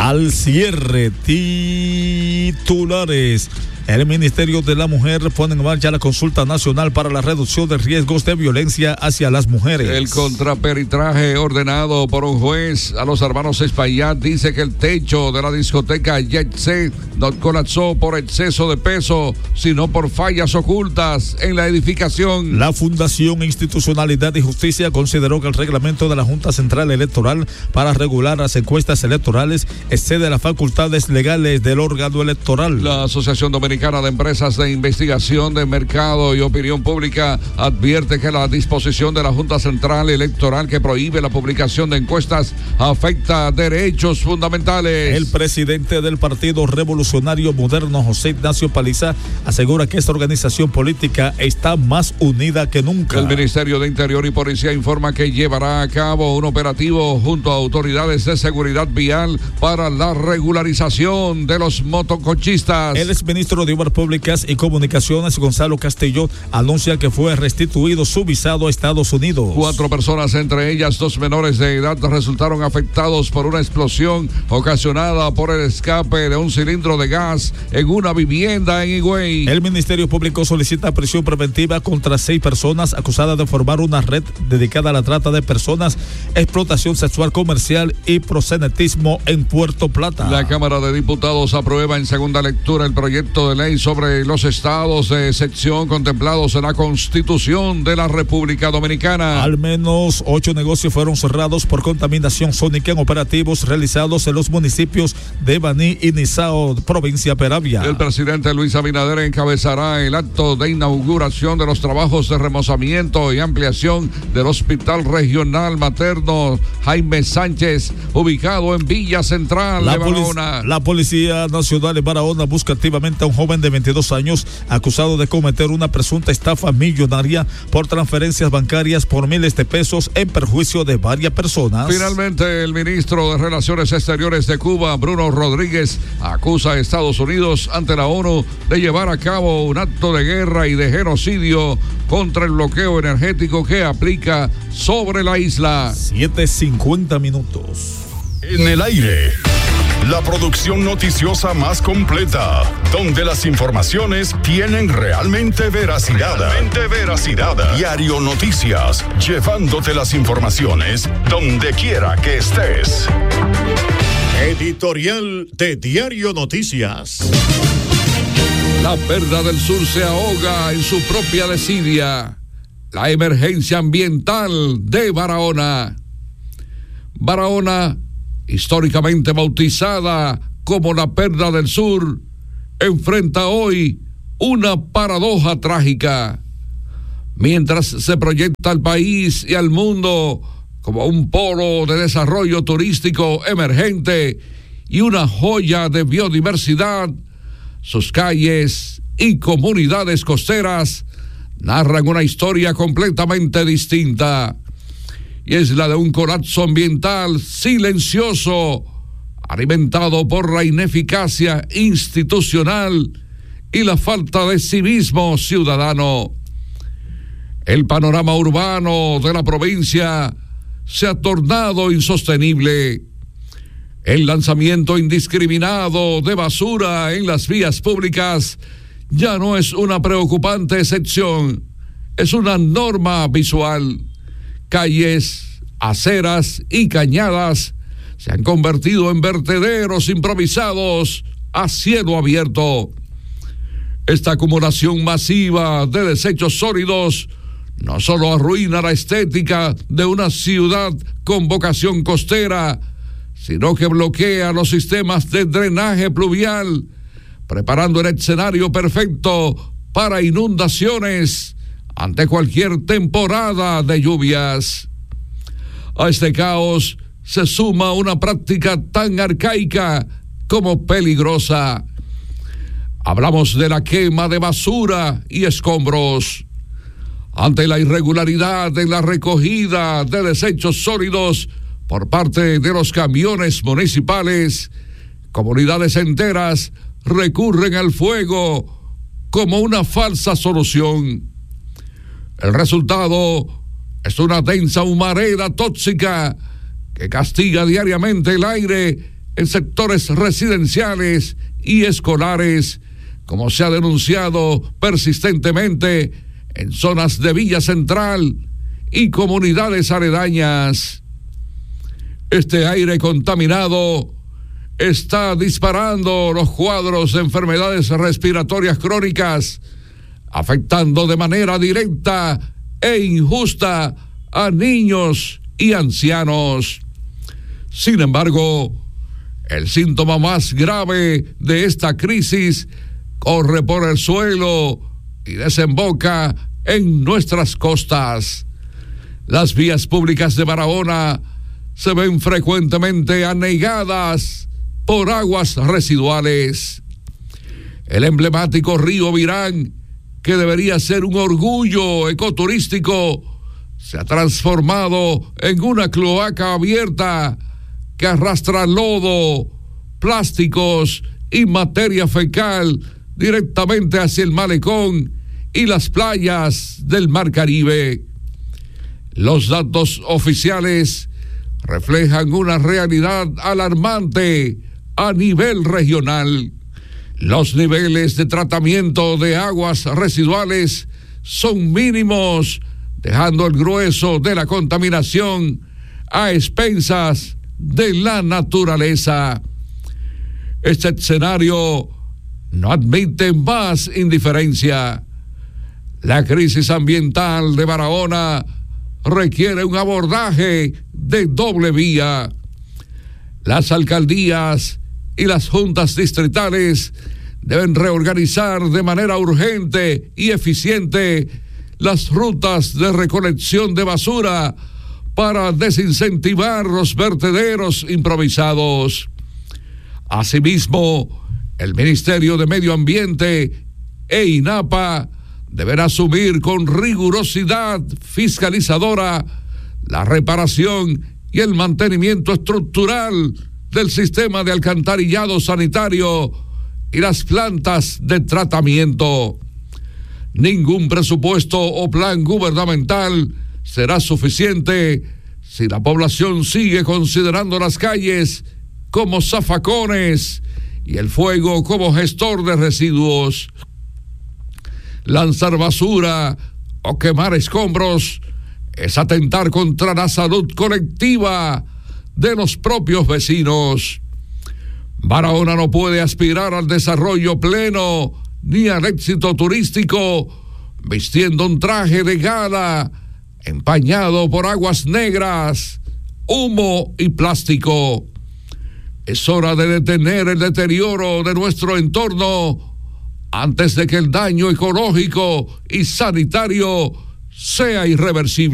Al cierre, titulares. El Ministerio de la Mujer pone en marcha la consulta nacional para la reducción de riesgos de violencia hacia las mujeres. El contraperitraje ordenado por un juez a los hermanos Espaillat dice que el techo de la discoteca Jet Set no colapsó por exceso de peso, sino por fallas ocultas en la edificación. La Fundación Institucionalidad y Justicia consideró que el reglamento de la Junta Central Electoral para regular las encuestas electorales excede las facultades legales del órgano electoral. La Asociación Dominicana de Empresas de Investigación de Mercado y Opinión Pública advierte que la disposición de la Junta Central Electoral que prohíbe la publicación de encuestas afecta derechos fundamentales. El presidente del Partido Revolucionario Moderno, José Ignacio Paliza, asegura que esta organización política está más unida que nunca. El Ministerio de Interior y Policía informa que llevará a cabo un operativo junto a autoridades de seguridad vial para la regularización de los motoconchistas. El exministro de Obras Públicas y Comunicaciones, Gonzalo Castillo, anuncia que fue restituido su visado a Estados Unidos. 4 personas, entre ellas 2 menores de edad, resultaron afectados por una explosión ocasionada por el escape de un cilindro de gas en una vivienda en Higüey. El Ministerio Público solicita prisión preventiva contra 6 personas acusadas de formar una red dedicada a la trata de personas, explotación sexual comercial y proxenetismo en Puerto Plata. La Cámara de Diputados aprueba en segunda lectura el proyecto de ley sobre los estados de excepción contemplados en la Constitución de la República Dominicana. Al menos 8 negocios fueron cerrados por contaminación sónica en operativos realizados en los municipios de Baní y Nizao, provincia Peravia. El presidente Luis Abinader encabezará el acto de inauguración de los trabajos de remozamiento y ampliación del Hospital Regional Materno Jaime Sánchez, ubicado en Villa Central de Barahona. La Policía Nacional de Barahona busca activamente a un joven de 22 años acusado de cometer una presunta estafa millonaria por transferencias bancarias por miles de pesos en perjuicio de varias personas. Finalmente, el ministro de Relaciones Exteriores de Cuba, Bruno Rodríguez, acusa a Estados Unidos ante la ONU de llevar a cabo un acto de guerra y de genocidio contra el bloqueo energético que aplica sobre la isla. 7:50 minutos. En el aire. La producción noticiosa más completa, donde las informaciones tienen realmente veracidad. Diario Noticias, llevándote las informaciones donde quiera que estés. Editorial de Diario Noticias. La Perla del Sur se ahoga en su propia desidia. La emergencia ambiental de Barahona. Barahona, históricamente bautizada como la Perla del Sur, enfrenta hoy una paradoja trágica. Mientras se proyecta al país y al mundo como un polo de desarrollo turístico emergente y una joya de biodiversidad, sus calles y comunidades costeras narran una historia completamente distinta. Y es la de un colapso ambiental silencioso, alimentado por la ineficacia institucional y la falta de civismo ciudadano. El panorama urbano de la provincia se ha tornado insostenible. El lanzamiento indiscriminado de basura en las vías públicas ya no es una preocupante excepción, es una norma visual. Calles, aceras y cañadas se han convertido en vertederos improvisados a cielo abierto. Esta acumulación masiva de desechos sólidos no solo arruina la estética de una ciudad con vocación costera, sino que bloquea los sistemas de drenaje pluvial, preparando el escenario perfecto para inundaciones ante cualquier temporada de lluvias. A este caos se suma una práctica tan arcaica como peligrosa. Hablamos de la quema de basura y escombros. Ante la irregularidad en la recogida de desechos sólidos por parte de los camiones municipales, comunidades enteras recurren al fuego como una falsa solución. El resultado es una densa humareda tóxica que castiga diariamente el aire en sectores residenciales y escolares, como se ha denunciado persistentemente en zonas de Villa Central y comunidades aledañas. Este aire contaminado está disparando los cuadros de enfermedades respiratorias crónicas, afectando de manera directa e injusta a niños y ancianos. Sin embargo, el síntoma más grave de esta crisis corre por el suelo y desemboca en nuestras costas. Las vías públicas de Barahona se ven frecuentemente anegadas por aguas residuales. El emblemático río Virán, que debería ser un orgullo ecoturístico, se ha transformado en una cloaca abierta que arrastra lodo, plásticos y materia fecal directamente hacia el malecón y las playas del Mar Caribe. Los datos oficiales reflejan una realidad alarmante a nivel regional. Los niveles de tratamiento de aguas residuales son mínimos, dejando el grueso de la contaminación a expensas de la naturaleza. Este escenario no admite más indiferencia. La crisis ambiental de Barahona requiere un abordaje de doble vía. Las alcaldías y las juntas distritales deben reorganizar de manera urgente y eficiente las rutas de recolección de basura para desincentivar los vertederos improvisados. Asimismo, el Ministerio de Medio Ambiente e INAPA deberá asumir con rigurosidad fiscalizadora la reparación y el mantenimiento estructural del sistema de alcantarillado sanitario y las plantas de tratamiento. Ningún presupuesto o plan gubernamental será suficiente si la población sigue considerando las calles como zafacones y el fuego como gestor de residuos. Lanzar basura o quemar escombros es atentar contra la salud colectiva de los propios vecinos. Barahona no puede aspirar al desarrollo pleno ni al éxito turístico vistiendo un traje de gala empañado por aguas negras, humo y plástico. Es hora de detener el deterioro de nuestro entorno antes de que el daño ecológico y sanitario sea irreversible.